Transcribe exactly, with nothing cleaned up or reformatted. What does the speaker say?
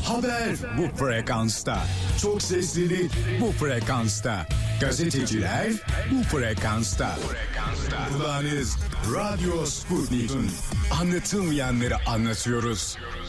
Haber bu frekansta. Çok seslilik bu frekansta. Gazeteciler bu frekansta. Kulağınız Radyo Sputnik'in anlatılmayanları anlatıyoruz.